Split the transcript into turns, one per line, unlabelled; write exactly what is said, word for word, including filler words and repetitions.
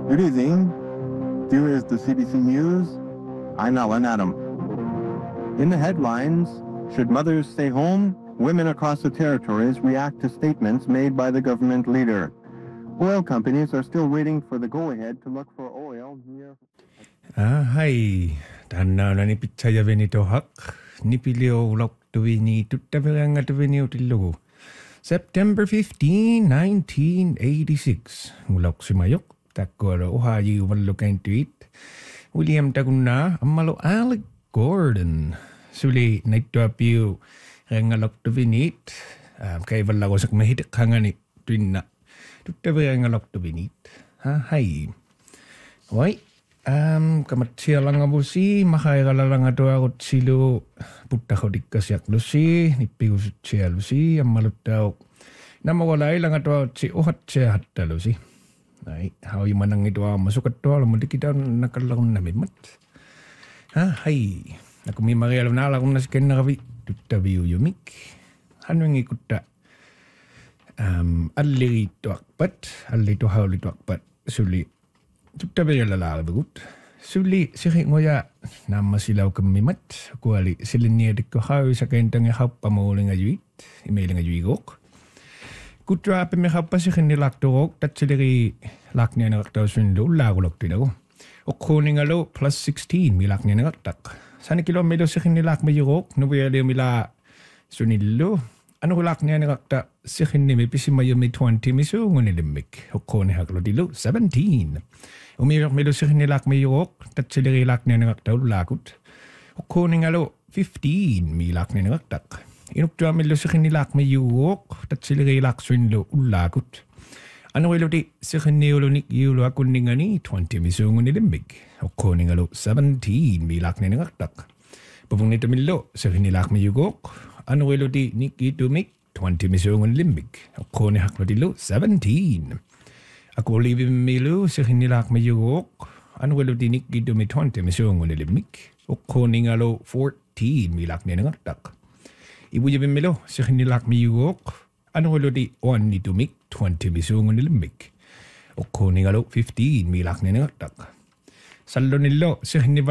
Good evening. Here is the C B C News. I'm Alan Adam. In the headlines, should mothers stay home? Women across the territories react to statements made by the government leader. Oil companies are still waiting for the go-ahead to look for oil near...
Ah, hai. Tanna na ni pizzaya venito hak. Ni pilio ulok tuwini tuttaveranga tuwini utillugu. September fifteenth, nineteen eighty-six. Ulok simayok. Takkoro uhaji uvallukain tweet. William Tagunna ammalo Alec Gordon. Suli naittuapiu rengalok tuvinit. Kay vallago sak mahit kangani twinna. Tuttaveranga tuvinit. Ha, hai. Wai. Um, kamatsia lang abusi, makairala lang ato akot silo, puta ko dikasyak lusi, nipigo siya lusi, ang malutaw. Na mawalay lang ato akot si uhat siya hatta lusi. Ay, how yung manang ito ang masukat to, alam mo di kita nakalakon na mimat. Ha, hay, nakumimari alam na alam na si Ken nakabi, tutabi uyumik. Ano yung ikuta? Um, alirito akpat, alirito haulito akpat, suli. Tutabi yung lalaki bagut. Suli, sirik mo ya, namasilaw kamimat, kuwali, silinya di ko hawi sa kentang ihap pamuling ajuit, imailing ajuigok. Kutra pe me hapa sikin ni laktorok, tat siliri lak niya nakaktaw sundo, lagulok tinago. Okuning alo, plus sixteen, milak niya nakaktak. Sana kilometro sikin ni lak mayurok, nubiyali mila sunilo. Ano kulak niya nakakta, sikin ni may pisimayo may twenty miso, ngunilimik. Okuning haklo dilo, seventeen. Umirak milo sikin ni lak mayurok, tat siliri lak niya nakaktaw, lakut. Okuning alo, fifteen, milak niya nakaktak. Inuktua milo sikin ni lak mayurok, tat siliri lak sunlo, ulakut. Ano kilo di, sikin ni ulo nik yulo akuning ani, twenty miso ngunilimik. Okuning alo, seventeen, milak niya nakaktak. Pupung nito milo, sikin ni lak mayurok, ano kilo di, nik itumik, twenty miso ngunilimik. Okuning haklo dilo, seventeen. Ako libi milo, sikin ni lak mayurok, ano kilo di, nik itumik, twenty miso ngunilimik. Okuning alo, fourteen, milak niya nakaktak. Ibu jabi milo, sikin ni lak mayurok, ano kilo di, one itumik, twenty miso ngunilimik. Okuning alo, fifteen, milak niya nakaktak. Salo nilo, sikin ni